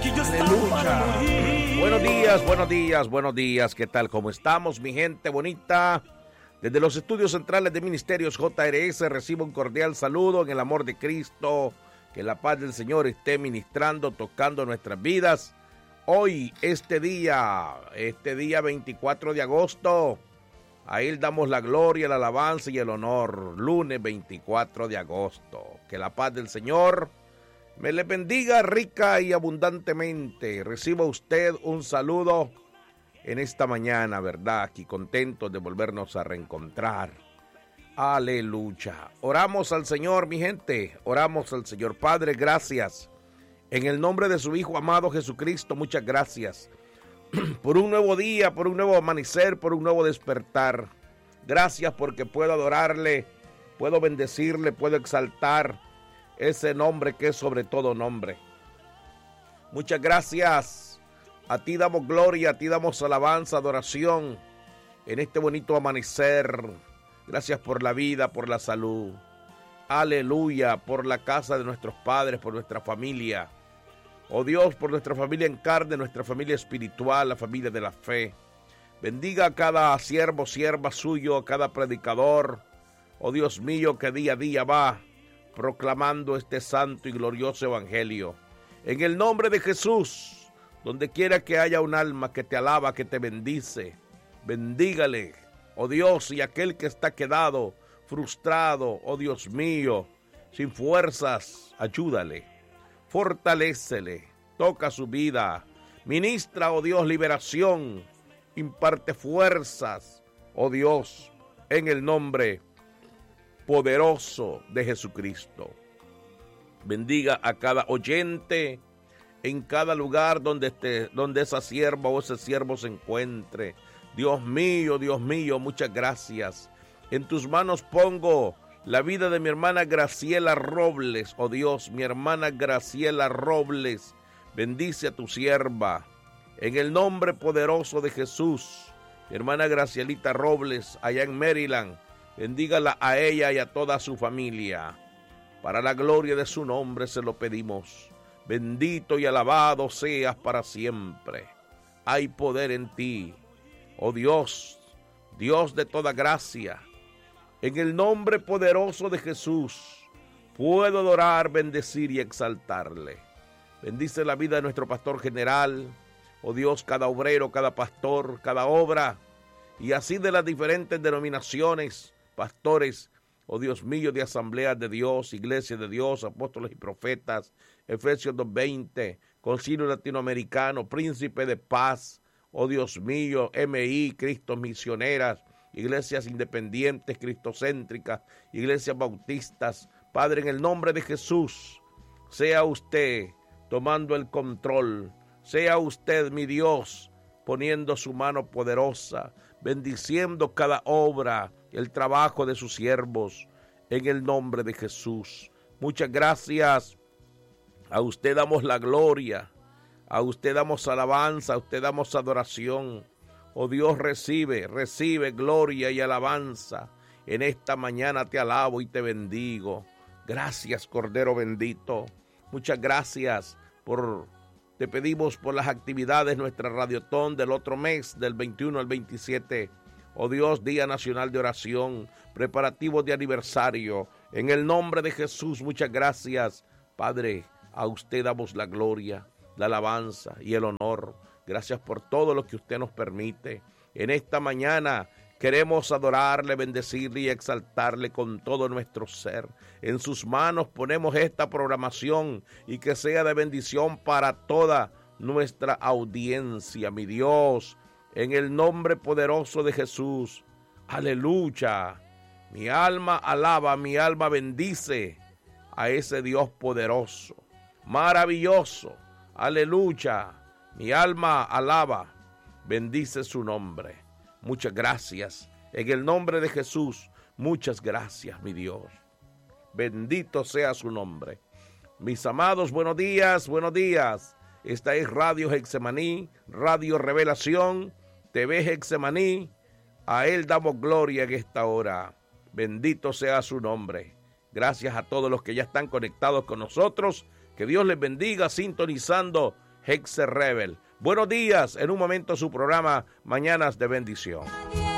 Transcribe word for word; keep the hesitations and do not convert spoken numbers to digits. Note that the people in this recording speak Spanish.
Aleluya. Buenos días, buenos días, buenos días. ¿Qué tal? ¿Cómo estamos, mi gente bonita? Desde los estudios centrales de Ministerios J R S recibo un cordial saludo en el amor de Cristo. Que la paz del Señor esté ministrando, tocando nuestras vidas. Hoy, este día, este día veinticuatro de agosto, a Él damos la gloria, la alabanza y el honor. Lunes veinticuatro de agosto. Que la paz del Señor me le bendiga rica y abundantemente. Reciba usted un saludo en esta mañana, ¿verdad? Aquí contentos de volvernos a reencontrar. Aleluya. Oramos al Señor, mi gente. Oramos al Señor. Padre, gracias. En el nombre de su Hijo amado Jesucristo, muchas gracias. Por un nuevo día, por un nuevo amanecer, por un nuevo despertar. Gracias porque puedo adorarle, puedo bendecirle, puedo exaltar ese nombre que es sobre todo nombre. Muchas gracias. A ti damos gloria, a ti damos alabanza, adoración en este bonito amanecer. Gracias por la vida, por la salud. Aleluya, por la casa de nuestros padres, por nuestra familia. Oh Dios, por nuestra familia en carne, nuestra familia espiritual, la familia de la fe. Bendiga a cada siervo, sierva suyo, a cada predicador. Oh Dios mío, que día a día va proclamando este santo y glorioso evangelio. En el nombre de Jesús, donde quiera que haya un alma que te alaba, que te bendice, bendígale, oh Dios, y aquel que está quedado, frustrado, oh Dios mío, sin fuerzas, ayúdale, fortalécele, toca su vida, ministra, oh Dios, liberación, imparte fuerzas, oh Dios, en el nombre poderoso de Jesucristo. Bendiga a cada oyente en cada lugar donde, esté, donde esa sierva o ese siervo se encuentre. Dios mío, Dios mío, muchas gracias. En tus manos pongo la vida de mi hermana Graciela Robles. Oh Dios, mi hermana Graciela Robles, bendice a tu sierva. En el nombre poderoso de Jesús, mi hermana Gracielita Robles, allá en Maryland, bendígala a ella y a toda su familia. Para la gloria de su nombre se lo pedimos. Bendito y alabado seas para siempre. Hay poder en ti, oh Dios, Dios de toda gracia. En el nombre poderoso de Jesús, puedo adorar, bendecir y exaltarle. Bendice la vida de nuestro pastor general, oh Dios, cada obrero, cada pastor, cada obra, y así de las diferentes denominaciones, pastores, oh Dios mío, de asambleas de Dios, iglesias de Dios, apóstoles y profetas, Efesios dos veinte, Concilio Latinoamericano, Príncipe de Paz, oh Dios mío, M I, Cristo Misioneras, iglesias independientes, cristocéntricas, iglesias bautistas. Padre, en el nombre de Jesús, sea usted tomando el control, sea usted, mi Dios, poniendo su mano poderosa, bendiciendo cada obra, el trabajo de sus siervos, en el nombre de Jesús. Muchas gracias. A usted damos la gloria, a usted damos alabanza, a usted damos adoración. Oh Dios, recibe, recibe gloria y alabanza. En esta mañana te alabo y te bendigo. Gracias, Cordero bendito. Muchas gracias por, te pedimos por las actividades, nuestra Radiotón del otro mes, del veintiuno al veintisiete. Oh Dios, Día Nacional de Oración, preparativos de aniversario. En el nombre de Jesús, muchas gracias. Padre, a usted damos la gloria, la alabanza y el honor. Gracias por todo lo que usted nos permite. En esta mañana queremos adorarle, bendecirle y exaltarle con todo nuestro ser. En sus manos ponemos esta programación y que sea de bendición para toda nuestra audiencia, mi Dios. En el nombre poderoso de Jesús. Aleluya. Mi alma alaba, mi alma bendice a ese Dios poderoso, maravilloso. Aleluya. Mi alma alaba, bendice su nombre. Muchas gracias. En el nombre de Jesús, muchas gracias, mi Dios. Bendito sea su nombre. Mis amados, buenos días, buenos días. Esta es Radio Getsemaní, Radio Revelación, T V Getsemaní. A Él damos gloria en esta hora. Bendito sea su nombre. Gracias a todos los que ya están conectados con nosotros. Que Dios les bendiga sintonizando Hexe Rebel. Buenos días, en un momento su programa Mañanas de Bendición.